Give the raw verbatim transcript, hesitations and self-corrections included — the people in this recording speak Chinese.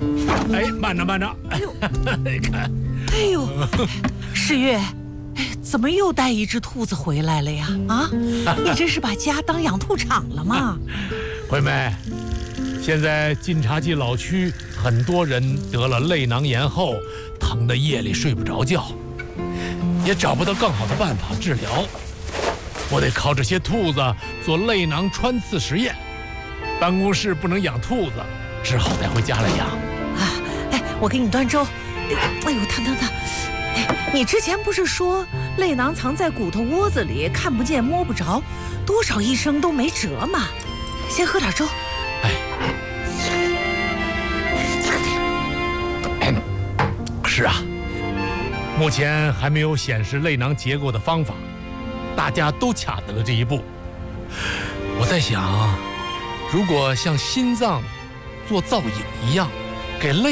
哎，慢着慢着， 哎呦， 你看， 哎呦，世月，哎，怎么又带一只兔子回来了呀？啊，你这是把家当养兔场了吗？ 惠妹，现在晋察冀老区很多人得了泪囊炎后，疼得夜里睡不着觉，也找不到更好的办法治疗。我得靠这些兔子做泪囊穿刺实验。办公室不能养兔子，只好带回家来养。 啊，哎，我给你端粥。哎呦，疼疼疼！哎，你之前不是说泪囊藏在骨头窝子里，看不见摸不着，多少医生都没辙吗？先喝点粥。 哎，是啊，目前还没有显示泪囊结构的方法，大家都卡在了这一步。我在想，如果像心脏做造影一样，给泪